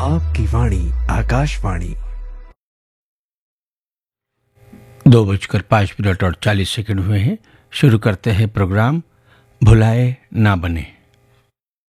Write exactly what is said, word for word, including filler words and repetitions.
आपकी वाणी आकाशवाणी। दो बजकर पाँच मिनट और चालीस सेकंड हुए हैं। शुरू करते हैं प्रोग्राम भुलाए ना बने।